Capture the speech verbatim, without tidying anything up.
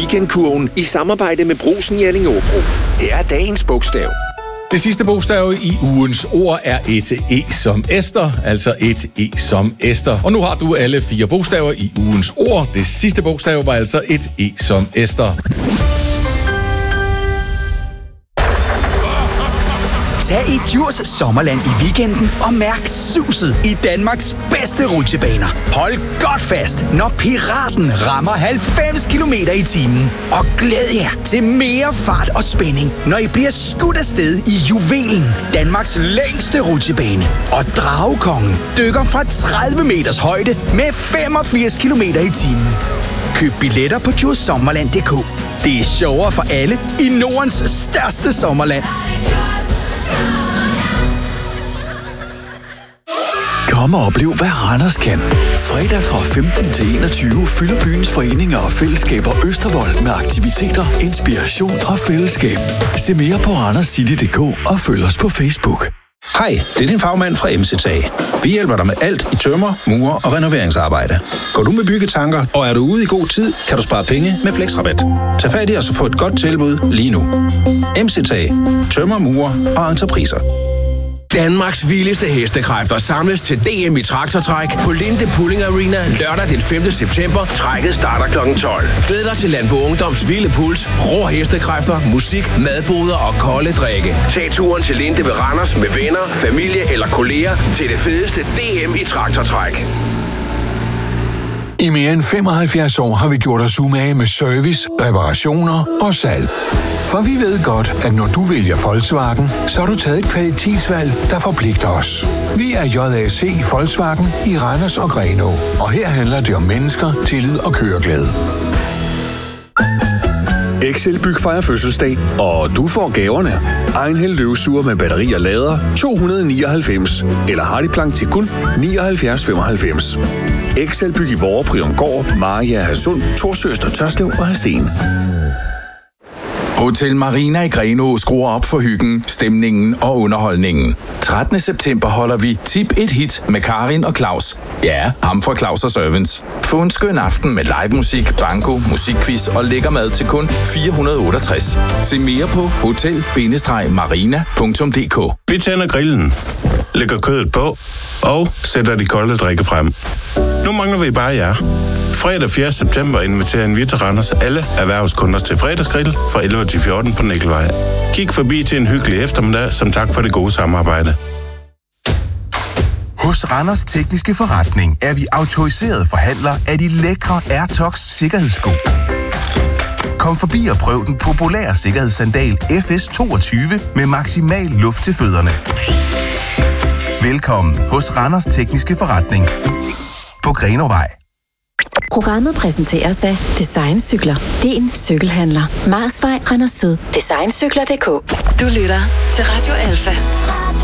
Weekendkurven i samarbejde med Brugsen i Allingåbro. Her er dagens bogstav. Det sidste bogstav i ugens ord er et E som Ester, altså et E som Ester. Og nu har du alle fire bogstaver i ugens ord. Det sidste bogstav var altså et E som Ester. Tag i Djurs Sommerland i weekenden og mærk suset i Danmarks bedste rutsjebaner. Hold godt fast, når Piraten rammer halvfems kilometer i timen. Og glæd jer til mere fart og spænding, når I bliver skudt afsted i Juvelen, Danmarks længste rutsjebane. Og Dragekongen dykker fra tredive meters højde med femogfirs kilometer i timen. Køb billetter på djurs sommerland punktum d k. Det er sjovere for alle i Nordens største sommerland. Kom og oplev, hvad Randers kan. Fredag fra femten til enogtyve fylder byens foreninger og fællesskaber Østervold med aktiviteter, inspiration og fællesskab. Se mere på randers city punktum d k og følg os på Facebook. Hej, det er din fagmand fra M C T A. Vi hjælper dig med alt i tømmer, mure og renoveringsarbejde. Går du med byggetanker, og er du ude i god tid, kan du spare penge med flexrabat. Tag fat i os og få et godt tilbud lige nu. M C T A. Tømmer, mure og entrepriser. Danmarks vildeste hestekræfter samles til D M i traktortræk på Linde Pulling Arena lørdag den femte september. Trækket starter klokken tolv. Glæd dig til Landbo Ungdoms vilde puls, rå hestekræfter, musik, madboder og kolde drikke. Tag turen til Linde ved Randers med venner, familie eller kolleger til det fedeste D M i traktortræk. I mere end femoghalvfjerds år har vi gjort os umage med service, reparationer og salg. For vi ved godt, at når du vælger Volkswagen, så har du taget et kvalitetsvalg, der forpligter os. Vi er J A C Volkswagen i Randers og Grenaa, og her handler det om mennesker, tillid og køreglæde. Excelbyg fejrer fødselsdag, og du får gaverne. Einhell løvsuger med batteri og lader, to hundrede nioghalvfems, eller Hardiplank til kun nioghalvfjerds femoghalvfems. Excelbyg i Vore, Priumgård, Maria, Hadsund, Torsøster, Tørslev og Hadsten. Hotel Marina i Grenaa skruer op for hyggen, stemningen og underholdningen. trettende september holder vi Tip et hit med Karin og Claus. Ja, ham fra Claus og Servants. Få en skøn aften med live musik, banko, musikquiz og lækker mad til kun fire hundrede otteogtres. Se mere på hotel bindestreg marina punktum d k. Vi tænder grillen, lægger kødet på og sætter de kolde drikke frem. Nu mangler vi bare jer. Fredag fjerde september inviterer en vi til Randers alle erhvervskunder til fredagsgrill fra elleve til fjorten på Nikkelvej. Kig forbi til en hyggelig eftermiddag som tak for det gode samarbejde. Hos Randers Tekniske Forretning er vi autoriserede forhandlere af de lækre Airtox sikkerhedssko. Kom forbi og prøv den populære sikkerhedssandal F S toogtyve med maksimal luft til fødderne. Velkommen hos Randers Tekniske Forretning på Grenåvej. Programmet præsenteres af Design-cykler. Din cykelhandler. Marsvej, Randers Syd. Design Cykler punktum d k. Du lytter til Radio Alfa.